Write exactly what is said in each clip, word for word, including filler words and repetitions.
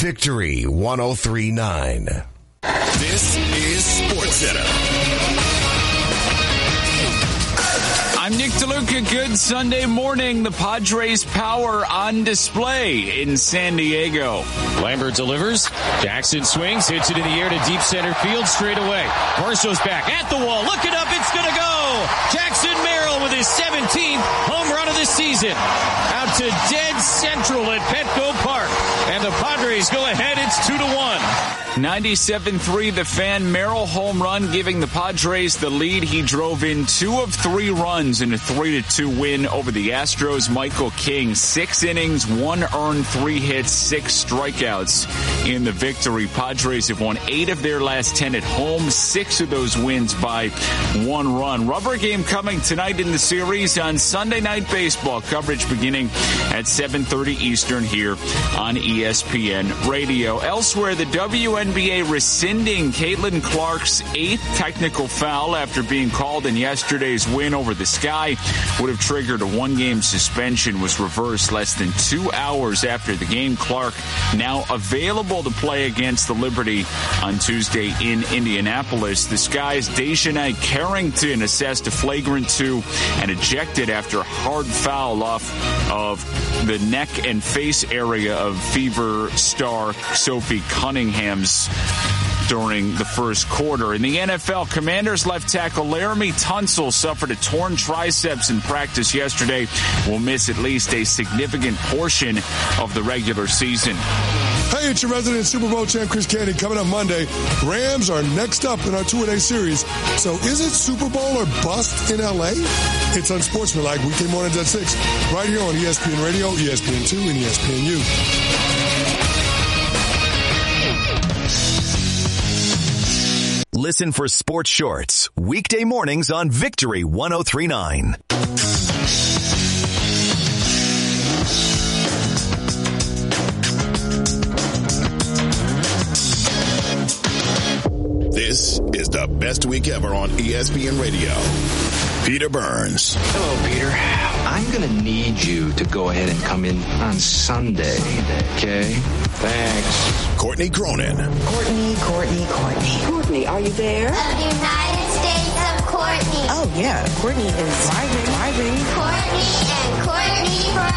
Victory one oh three point nine. This is SportsCenter. I'm Nick DeLuca. Good Sunday morning. The Padres' power on display in San Diego. Lambert delivers. Jackson swings, hits it in the air to deep center field straight away. Barcia's back at the wall. Look it up. It's going to go. Jackson Merrill with his seventeenth home run of the season. Out to dead central at Petco Park. And the Padres go ahead. It's two to one. ninety-seven three, the Fan Merrill home run, giving the Padres the lead. He drove in two of three runs in a three to two win over the Astros. Michael King, six innings, one earned, three hits, six strikeouts in the victory. Padres have won eight of their last ten at home, six of those wins by one run. Rubber game coming tonight in the series on Sunday Night Baseball. Coverage beginning at seven thirty Eastern here on E S P N Radio. Elsewhere, the W N B A rescinding Caitlin Clark's eighth technical foul after being called in yesterday's win over the Sky. Would have triggered a one-game suspension, was reversed less than two hours after the game. Clark now available to play against the Liberty on Tuesday in Indianapolis. The Sky's Dejanay Carrington assessed a flagrant two and ejected after a hard foul off of the neck and face area of Fever star Sophie Cunningham's during the first quarter. In the N F L, Commanders left tackle Laramie Tunsil suffered a torn triceps in practice yesterday. Will miss at least a significant portion of the regular season. Hey, it's your resident Super Bowl champ, Chris Candy. Coming up Monday, Rams are next up in our two-a-day series. So is it Super Bowl or bust in L A? It's Unsportsmanlike, weekday mornings at six, right here on E S P N Radio, E S P N two, and E S P N U. Listen for Sports Shorts weekday mornings on Victory one oh three point nine. This is the best week ever on E S P N Radio. Peter Burns. Hello, Peter. I'm going to need you to go ahead and come in on Sunday, okay? Thanks. Courtney Cronin. Courtney, Courtney, Courtney. Courtney, are you there? The United States of Courtney. Oh, yeah. Courtney is driving, driving. Courtney and Courtney for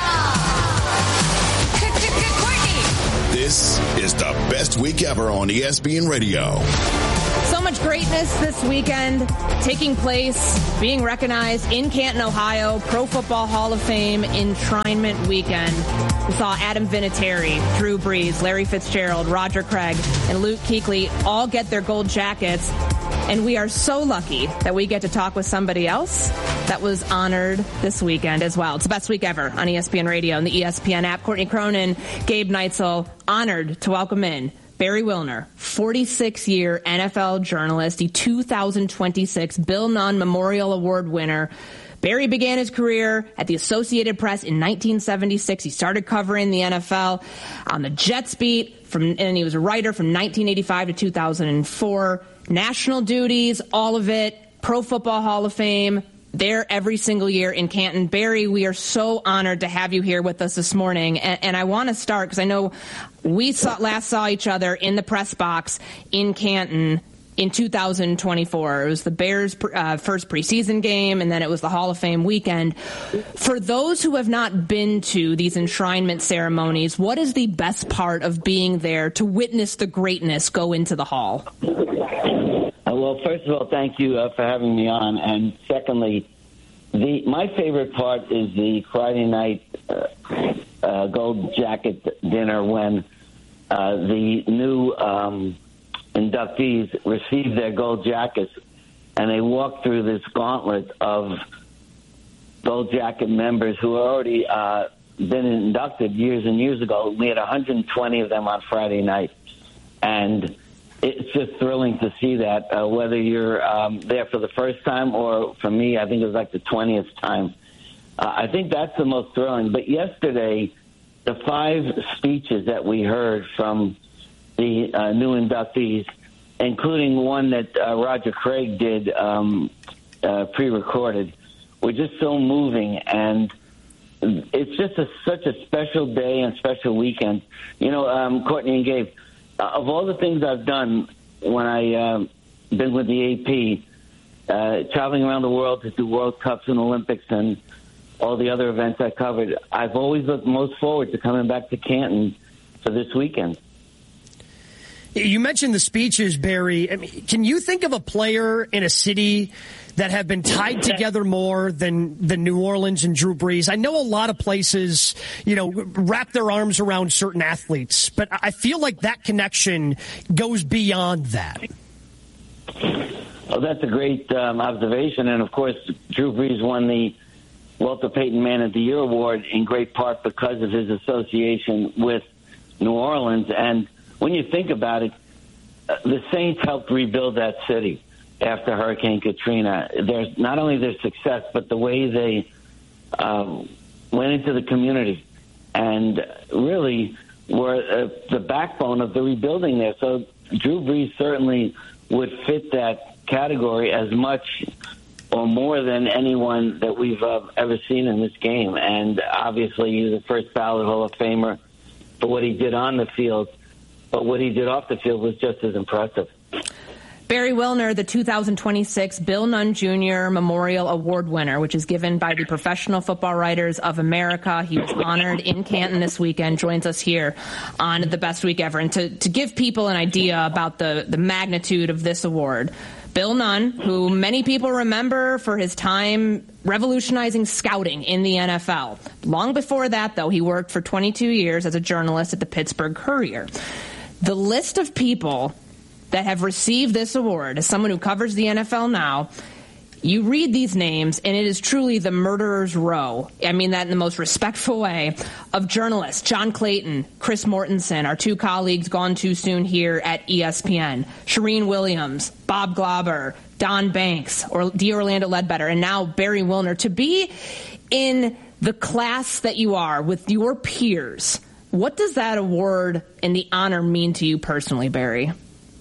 all. Courtney. This is the best week ever on E S P N Radio. So much greatness this weekend taking place, being recognized in Canton, Ohio, Pro Football Hall of Fame enshrinement weekend. We saw Adam Vinatieri, Drew Brees, Larry Fitzgerald, Roger Craig, and Luke Kuechly all get their gold jackets. And we are so lucky that we get to talk with somebody else that was honored this weekend as well. It's the best week ever on E S P N Radio and the E S P N app. Courtney Cronin, Gabe Neitzel, honored to welcome in Barry Wilner, forty-six-year N F L journalist, the two thousand twenty-six Bill Nunn Memorial Award winner. Barry began his career at the Associated Press in nineteen seventy-six. He started covering the N F L on the Jets beat, from, and he was a writer from nineteen eighty-five to two thousand four. National duties, all of it, Pro Football Hall of Fame, there every single year in Canton. Barry, we are so honored to have you here with us this morning. And, and I want to start because I know we saw, last saw each other in the press box in Canton in two thousand twenty-four. It was the Bears' uh, first preseason game, and then it was the Hall of Fame weekend. For those who have not been to these enshrinement ceremonies, what is the best part of being there to witness the greatness go into the Hall? Well, first of all, thank you uh, for having me on. And secondly, the my favorite part is the Friday night uh, uh, gold jacket dinner when uh, the new um, inductees receive their gold jackets and they walk through this gauntlet of gold jacket members who have already uh, been inducted years and years ago. We had one hundred twenty of them on Friday night. And it's just thrilling to see that, uh, whether you're um, there for the first time or, for me, I think it was like the twentieth time. Uh, I think that's the most thrilling. But yesterday, the five speeches that we heard from the uh, new inductees, including one that uh, Roger Craig did um, uh, pre-recorded, were just so moving. And it's just a, such a special day and special weekend. You know, um, Courtney and Gabe, uh, of all the things I've done when I uh, been with the A P, uh, traveling around the world to do World Cups and Olympics and all the other events I covered, I've always looked most forward to coming back to Canton for this weekend. You mentioned the speeches, Barry. I mean, can you think of a player in a city that have been tied together more than, than New Orleans and Drew Brees? I know a lot of places, you know, wrap their arms around certain athletes, but I feel like that connection goes beyond that. Well, that's a great um, observation. And, of course, Drew Brees won the Walter Payton Man of the Year award in great part because of his association with New Orleans. And when you think about it, uh, the Saints helped rebuild that city after Hurricane Katrina. There's not only their success, but the way they uh, went into the community and really were uh, the backbone of the rebuilding there. So Drew Brees certainly would fit that category as much or more than anyone that we've uh, ever seen in this game. And obviously he's the first ballot Hall of Famer for what he did on the field. But what he did off the field was just as impressive. Barry Wilner, the two thousand twenty-six Bill Nunn Junior Memorial Award winner, which is given by the Professional Football Writers of America. He was honored in Canton this weekend, joins us here on The Best Week Ever. And to, to give people an idea about the, the magnitude of this award, Bill Nunn, who many people remember for his time revolutionizing scouting in the N F L. Long before that, though, he worked for twenty-two years as a journalist at the Pittsburgh Courier. The list of people that have received this award, as someone who covers the N F L now, you read these names, and it is truly the murderer's row. I mean that in the most respectful way, of journalists. John Clayton, Chris Mortensen, our two colleagues gone too soon here at E S P N. Shireen Williams, Bob Glauber, Don Banks, or D. Orlando Ledbetter, and now Barry Wilner. To be in the class that you are with your peers, what does that award and the honor mean to you personally, Barry?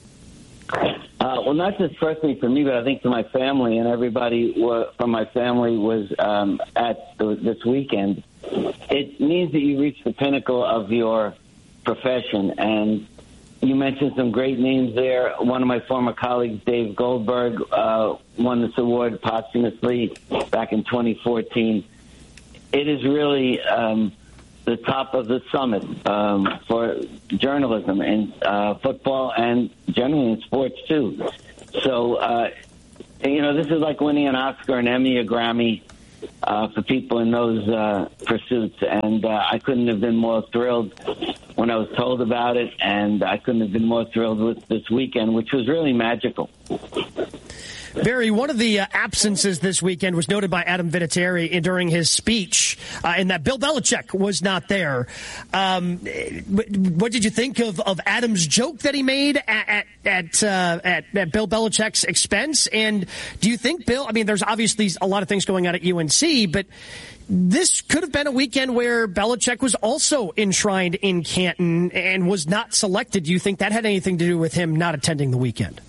Uh, well, not just personally for me, but I think to my family and everybody w- from my family was um, at the, this weekend. It means that you reach the pinnacle of your profession. And you mentioned some great names there. One of my former colleagues, Dave Goldberg, uh, won this award posthumously back in twenty fourteen. It is really um, the top of the summit um, for journalism in uh, football and generally in sports, too. So, uh, you know, this is like winning an Oscar, an Emmy, a Grammy uh, for people in those uh, pursuits. And uh, I couldn't have been more thrilled when I was told about it, and I couldn't have been more thrilled with this weekend, which was really magical. Barry, one of the uh, absences this weekend was noted by Adam Vinatieri during his speech, uh, in that Bill Belichick was not there. Um, what did you think of, of Adam's joke that he made at at, uh, at at Bill Belichick's expense? And do you think Bill? I mean, there's obviously a lot of things going on at U N C, but this could have been a weekend where Belichick was also enshrined in Canton and was not selected. Do you think that had anything to do with him not attending the weekend?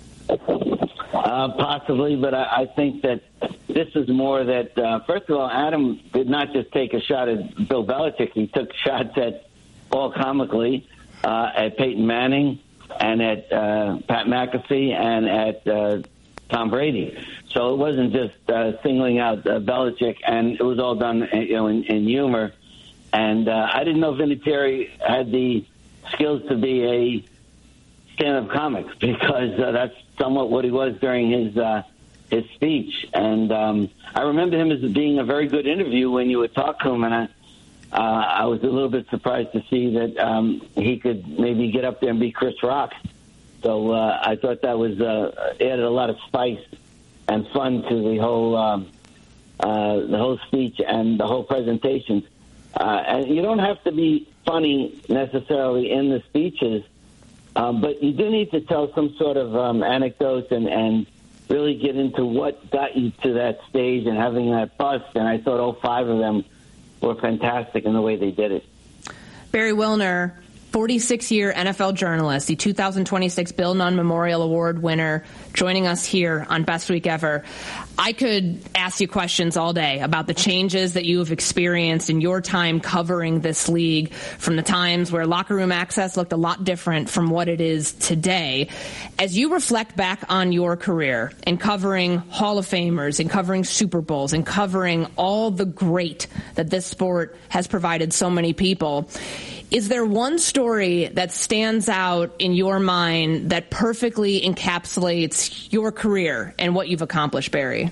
Uh, possibly, but I, I think that this is more that, uh, first of all, Adam did not just take a shot at Bill Belichick. He took shots at, all comically, uh, at Peyton Manning and at uh, Pat McAfee and at uh, Tom Brady. So it wasn't just uh, singling out uh, Belichick, and it was all done you know, in, in humor. And uh, I didn't know Vinatieri had the skills to be a stand-up comic, because uh, that's somewhat what he was during his uh, his speech. And um, I remember him as being a very good interview when you would talk to him, and I, uh, I was a little bit surprised to see that um, he could maybe get up there and be Chris Rock. So uh, I thought that was uh, added a lot of spice and fun to the whole um, uh, the whole speech and the whole presentation. Uh, and you don't have to be funny necessarily in the speeches, Um, but you do need to tell some sort of um, anecdotes and, and really get into what got you to that stage and having that bust. And I thought all five of them were fantastic in the way they did it. Barry Wilner, forty-six-year N F L journalist, the two thousand twenty-six Bill Nunn Memorial Award winner, joining us here on Best Week Ever. I could ask you questions all day about the changes that you have experienced in your time covering this league, from the times where locker room access looked a lot different from what it is today. As you reflect back on your career and covering Hall of Famers and covering Super Bowls and covering all the great that this sport has provided so many people, is there one story that stands out in your mind that perfectly encapsulates your career and what you've accomplished, Barry?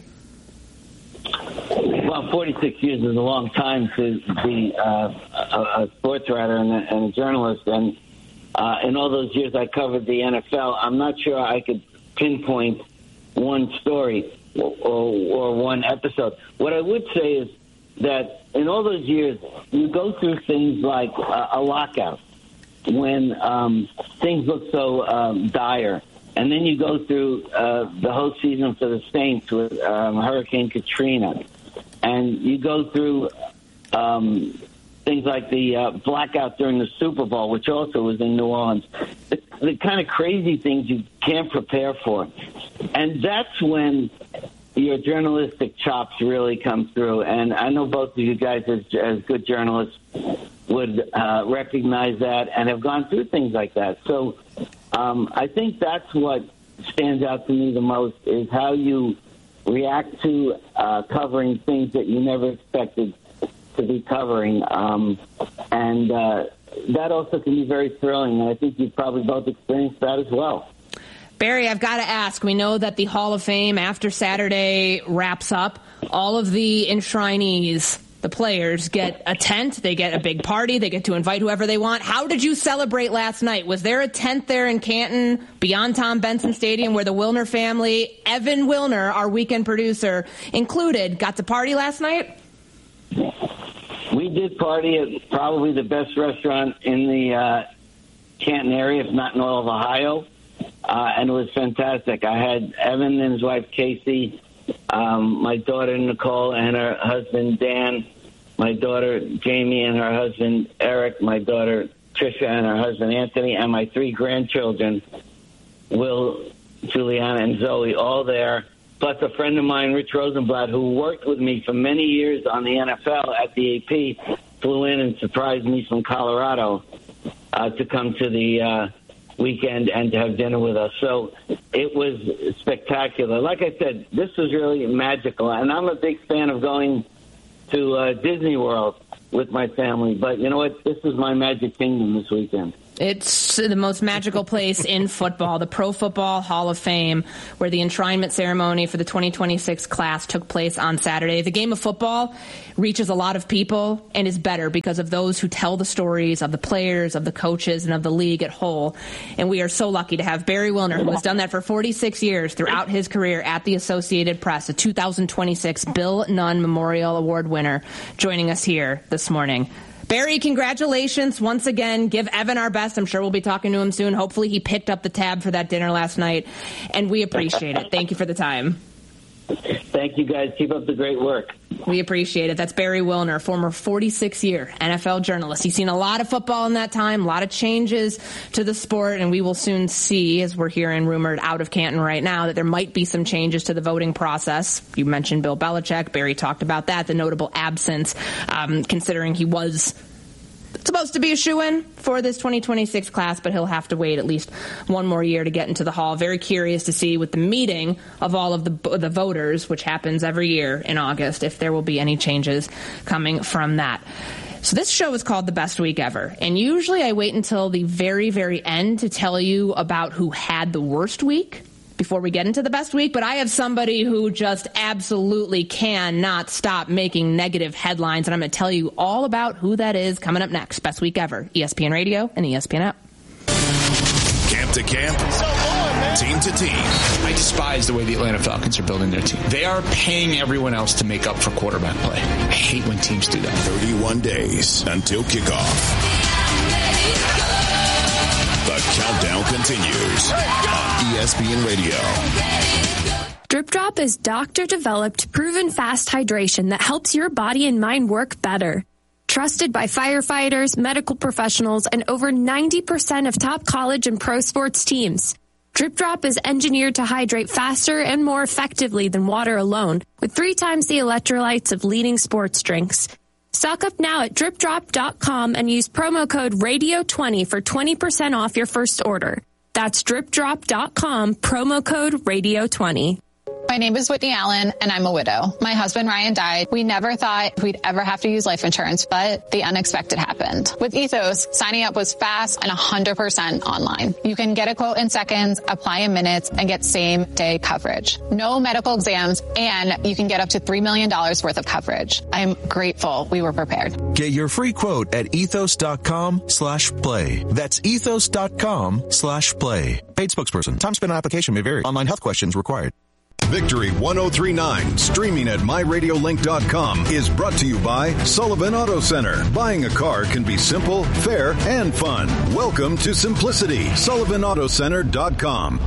Well, forty-six years is a long time to be uh, a, a sports writer and a, and a journalist. And uh, in all those years I covered the N F L, I'm not sure I could pinpoint one story or, or, or one episode. What I would say is that in all those years, you go through things like uh, a lockout when um, things look so um, dire. And then you go through uh, the whole season for the Saints with um, Hurricane Katrina. And you go through um, things like the uh, blackout during the Super Bowl, which also was in New Orleans. The, the kind of crazy things you can't prepare for. And that's when your journalistic chops really come through. And I know both of you guys, as, as good journalists, would uh, recognize that and have gone through things like that. So um, I think that's what stands out to me the most, is how you react to uh, covering things that you never expected to be covering. Um, and uh, that also can be very thrilling. And I think you've probably both experienced that as well. Barry, I've got to ask, we know that the Hall of Fame, after Saturday wraps up, all of the enshrinees, the players, get a tent, they get a big party, they get to invite whoever they want. How did you celebrate last night? Was there a tent there in Canton, beyond Tom Benson Stadium, where the Wilner family, Evan Wilner, our weekend producer, included, got to party last night? We did party at probably the best restaurant in the uh, Canton area, if not in all of Ohio. Uh, and it was fantastic. I had Evan and his wife, Casey, um, my daughter, Nicole, and her husband, Dan, my daughter, Jamie, and her husband, Eric, my daughter, Trisha, and her husband, Anthony, and my three grandchildren, Will, Juliana, and Zoe, all there, plus a friend of mine, Rich Rosenblatt, who worked with me for many years on the N F L at the A P, flew in and surprised me from Colorado uh, to come to the uh weekend and to have dinner with us. So it was spectacular. Like I said, this was really magical. And I'm a big fan of going to uh, Disney World with my family. But you know what? This is my Magic Kingdom this weekend. It's the most magical place in football, the Pro Football Hall of Fame, where the enshrinement ceremony for the twenty twenty-six class took place on Saturday. The game of football reaches a lot of people and is better because of those who tell the stories of the players, of the coaches, and of the league at whole. And we are so lucky to have Barry Wilner, who has done that for forty-six years throughout his career at the Associated Press, a two thousand twenty-six Bill Nunn Memorial Award winner, joining us here this morning. Barry, congratulations once again. Give Evan our best. I'm sure we'll be talking to him soon. Hopefully he picked up the tab for that dinner last night, and we appreciate it. Thank you for the time. Thank you, guys. Keep up the great work. We appreciate it. That's Barry Wilner, former forty-six-year N F L journalist. He's seen a lot of football in that time, a lot of changes to the sport, and we will soon see, as we're hearing rumored out of Canton right now, that there might be some changes to the voting process. You mentioned Bill Belichick. Barry talked about that, the notable absence, um, considering he was supposed to be a shoo-in for this twenty twenty-six class, but he'll have to wait at least one more year to get into the hall. Very curious to see with the meeting of all of the the voters, which happens every year in August, if there will be any changes coming from that. So this show is called The Best Week Ever, and usually I wait until the very, very end to tell you about who had the worst week before we get into the best week, but I have somebody who just absolutely cannot stop making negative headlines, and I'm going to tell you all about who that is coming up next. Best Week Ever, E S P N Radio and E S P N app. Camp to camp, team to team. I despise the way the Atlanta Falcons are building their team. They are paying everyone else to make up for quarterback play. I hate when teams do that. thirty-one days until kickoff. The countdown continues on E S P N Radio. Drip Drop is doctor-developed, proven fast hydration that helps your body and mind work better. trusted by firefighters, medical professionals, and over ninety percent of top college and pro sports teams. Drip Drop is engineered to hydrate faster and more effectively than water alone, with three times the electrolytes of leading sports drinks. Stock up now at drip drop dot com and use promo code radio twenty for twenty percent off your first order. That's drip drop dot com, promo code radio twenty. My name is Whitney Allen, and I'm a widow. My husband, Ryan, died. We never thought we'd ever have to use life insurance, but the unexpected happened. With Ethos, signing up was fast and one hundred percent online. You can get a quote in seconds, apply in minutes, and get same-day coverage. No medical exams, and you can get up to three million dollars worth of coverage. I'm grateful we were prepared. Get your free quote at ethos dot com slash play. That's ethos dot com slash play. Paid spokesperson. Time spent on application may vary. Online health questions required. Victory ten thirty-nine, streaming at my radio link dot com, is brought to you by Sullivan Auto Center. Buying a car can be simple, fair, and fun. Welcome to simplicity. sullivan auto center dot com.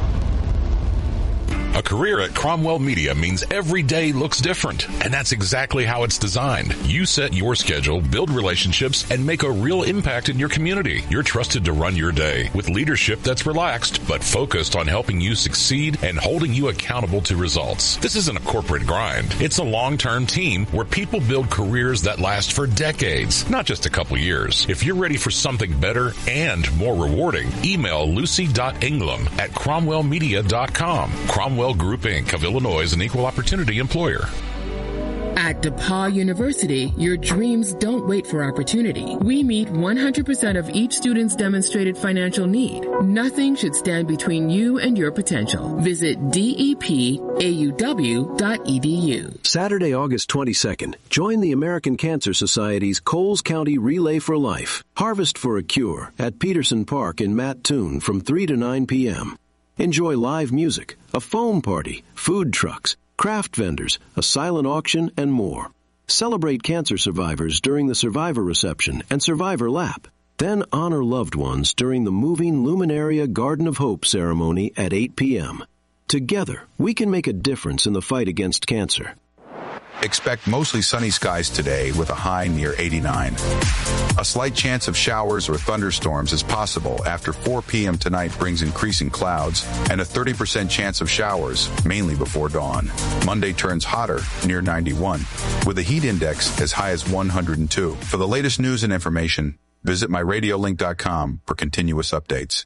A career at Cromwell Media means every day looks different, and that's exactly how it's designed. You set your schedule, build relationships, and make a real impact in your community. You're trusted to run your day with leadership that's relaxed, but focused on helping you succeed and holding you accountable to results. This isn't a corporate grind. It's a long-term team where people build careers that last for decades, not just a couple years. If you're ready for something better and more rewarding, email lucy dot ingram at cromwell media dot com. Cromwell Group, Incorporated of Illinois is an equal opportunity employer. At DePaul University, your dreams don't wait for opportunity. We meet one hundred percent of each student's demonstrated financial need. Nothing should stand between you and your potential. Visit D E P A U W dot E D U. Saturday, August twenty-second, join the American Cancer Society's Coles County Relay for Life. Harvest for a Cure at Peterson Park in Mattoon from three to nine p.m. Enjoy live music, a foam party, food trucks, craft vendors, a silent auction, and more. Celebrate cancer survivors during the survivor reception and survivor lap. Then honor loved ones during the moving Luminaria Garden of Hope ceremony at eight p.m. Together, we can make a difference in the fight against cancer. Expect mostly sunny skies today with a high near eighty-nine. A slight chance of showers or thunderstorms is possible after four p.m. tonight brings increasing clouds and a thirty percent chance of showers, mainly before dawn. Monday turns hotter near ninety-one with a heat index as high as one hundred two. For the latest news and information, visit my radio link dot com for continuous updates.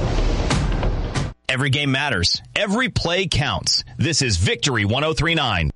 Every game matters. Every play counts. This is Victory ten thirty-nine.